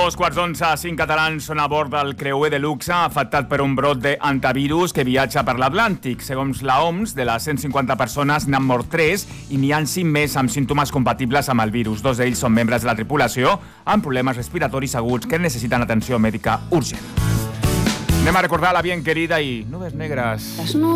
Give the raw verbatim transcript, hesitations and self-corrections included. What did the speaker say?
Dos quarts d'onze, cinc catalans són a bord del creuer de luxe afectat per un brot d'antivirus que viatja per l'Atlàntic. Segons la O M S, de les cent cinquanta persones n'han mort tres i n'hi ha cinc més amb símptomes compatibles amb el virus. Dos d'ells són membres de la tripulació amb problemes respiratoris aguts que necessiten atenció mèdica urgent. Anem a recordar la bien querida i Nubes Negres.